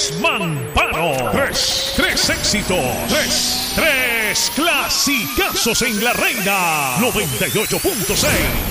desmamparo. Tres éxitos. Tres clasicazos en La Reina 98.6.